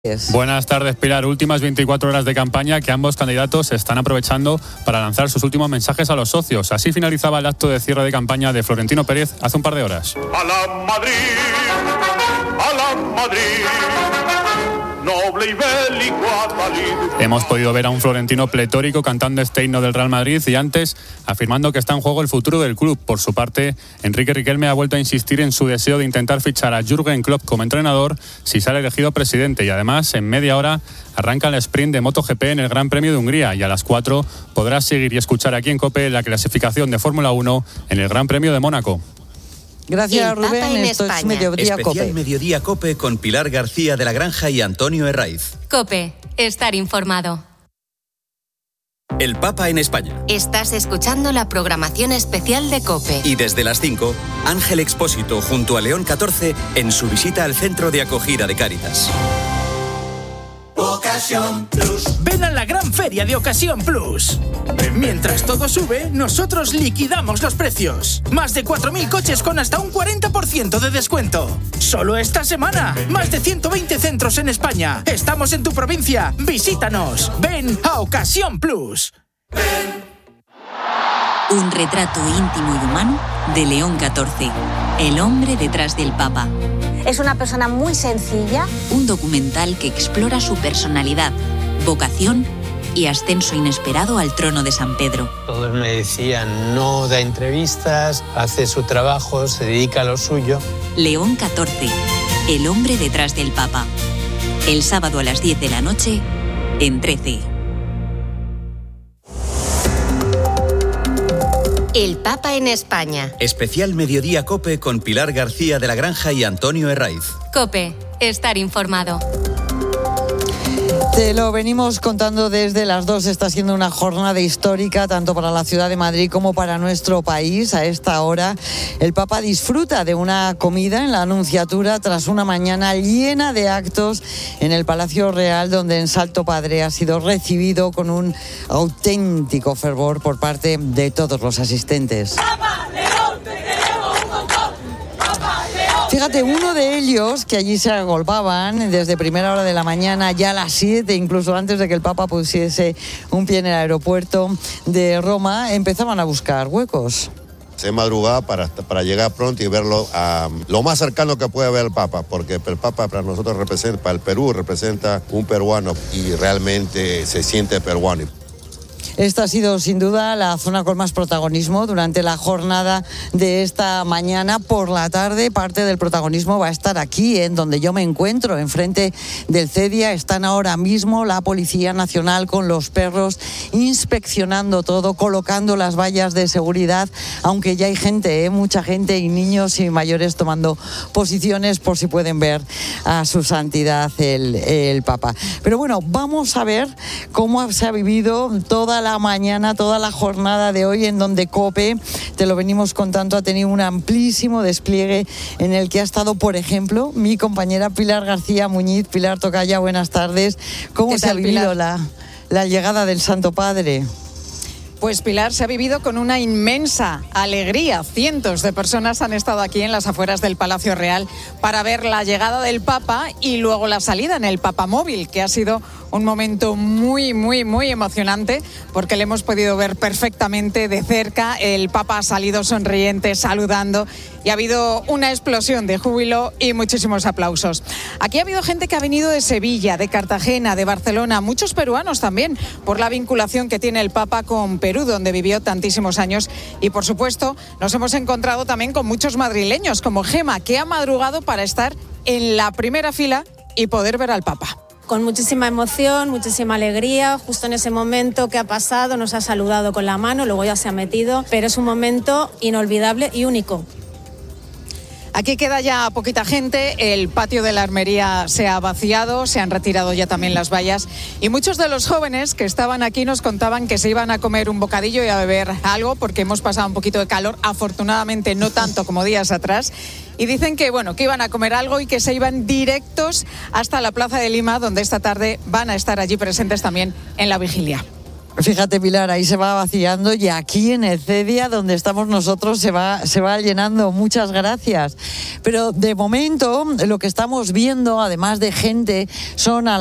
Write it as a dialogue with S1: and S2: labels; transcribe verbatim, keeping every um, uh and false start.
S1: Buenas tardes, Pilar. Últimas veinticuatro horas de campaña que ambos candidatos están aprovechando para lanzar sus últimos mensajes a los socios. Así finalizaba el acto de cierre de campaña de Florentino Pérez hace un par de horas.
S2: A la Madrid, a la Madrid, noble y bélico Atalid.
S1: Hemos podido ver a un Florentino pletórico cantando este himno del Real Madrid y antes afirmando que está en juego el futuro del club. Por su parte, Enrique Riquelme ha vuelto a insistir en su deseo de intentar fichar a Jürgen Klopp como entrenador si sale elegido presidente, y además en media hora arranca el sprint de MotoGP en el Gran Premio de Hungría y a las cuatro podrás seguir y escuchar aquí en COPE la clasificación de Fórmula uno en el Gran Premio de Mónaco.
S3: Gracias, Rubén. Esto es Mediodía
S4: Especial
S3: COPE.
S4: Mediodía COPE con Pilar García de la Granja y Antonio Herraiz.
S5: COPE. Estar informado.
S4: El Papa en España.
S5: Estás escuchando la programación especial de COPE.
S4: Y desde las cinco, Ángel Expósito junto a León catorce en su visita al centro de acogida de Cáritas.
S6: Ocasión Plus. Ven a la gran feria de Ocasión Plus. Mientras todo sube, nosotros liquidamos los precios. Más de cuatro mil coches con hasta un cuarenta por ciento de descuento. Solo esta semana. Más de ciento veinte centros en España. Estamos en tu provincia. Visítanos. Ven a Ocasión Plus. Ven.
S7: Un retrato íntimo y humano de León catorce, el hombre detrás del Papa.
S8: Es una persona muy sencilla.
S7: Un documental que explora su personalidad, vocación y ascenso inesperado al trono de San Pedro.
S9: Todos me decían, no da entrevistas, hace su trabajo, se dedica a lo suyo.
S7: León catorce, el hombre detrás del Papa. El sábado a las diez de la noche, en trece.
S5: El Papa en España.
S4: Especial Mediodía COPE con Pilar García de la Granja y Antonio Herraiz.
S5: COPE. Estar informado.
S3: Te lo venimos contando desde las dos. Está siendo una jornada histórica tanto para la ciudad de Madrid como para nuestro país. A esta hora el Papa disfruta de una comida en la Anunciatura tras una mañana llena de actos en el Palacio Real, donde en Salto Padre ha sido recibido con un auténtico fervor por parte de todos los asistentes.
S6: ¡Papa León, te queremos un montón! ¡Papa León!
S3: Fíjate, uno de ellos, que allí se agolpaban desde primera hora de la mañana, ya a las siete, incluso antes de que el Papa pusiese un pie en el aeropuerto de Roma, empezaban a buscar huecos.
S10: Se madrugaba para, para llegar pronto y verlo a lo más cercano que puede ver el Papa, porque el Papa para nosotros representa, para el Perú representa un peruano y realmente se siente peruano.
S3: Esta ha sido sin duda la zona con más protagonismo durante la jornada de esta mañana. Por la tarde parte del protagonismo va a estar aquí, en donde yo me encuentro, enfrente del CEDIA. Están ahora mismo la Policía Nacional con los perros inspeccionando todo, colocando las vallas de seguridad, aunque ya hay gente, ¿eh? mucha gente y niños y mayores tomando posiciones por si pueden ver a su santidad el, el Papa. Pero bueno, vamos a ver cómo se ha vivido toda la mañana, toda la jornada de hoy, en donde COPE, te lo venimos contando, ha tenido un amplísimo despliegue en el que ha estado, por ejemplo, mi compañera Pilar García Muñiz. Pilar Tocaya, buenas tardes. ¿Cómo se ha vivido la, la llegada del Santo Padre?
S11: Pues Pilar, se ha vivido con una inmensa alegría. Cientos de personas han estado aquí en las afueras del Palacio Real para ver la llegada del Papa y luego la salida en el Papamóvil, que ha sido un momento muy, muy, muy emocionante porque le hemos podido ver perfectamente de cerca. El Papa ha salido sonriente, saludando, y ha habido una explosión de júbilo y muchísimos aplausos. Aquí ha habido gente que ha venido de Sevilla, de Cartagena, de Barcelona, muchos peruanos también, por la vinculación que tiene el Papa con Perú, donde vivió tantísimos años. Y por supuesto, nos hemos encontrado también con muchos madrileños, como Gema, que ha madrugado para estar en la primera fila y poder ver al Papa.
S12: Con muchísima emoción, muchísima alegría. Justo en ese momento que ha pasado nos ha saludado con la mano, luego ya se ha metido, pero es un momento inolvidable y único.
S11: Aquí queda ya poquita gente, el patio de la Armería se ha vaciado, se han retirado ya también las vallas y muchos de los jóvenes que estaban aquí nos contaban que se iban a comer un bocadillo y a beber algo porque hemos pasado un poquito de calor, afortunadamente no tanto como días atrás, y dicen que bueno, que iban a comer algo y que se iban directos hasta la Plaza de Lima, donde esta tarde van a estar allí presentes también en la vigilia.
S3: Fíjate, Pilar, ahí se va vaciando y aquí en el Cedia, donde estamos nosotros, se va, se va llenando. Muchas gracias. Pero de momento, lo que estamos viendo, además de gente, son a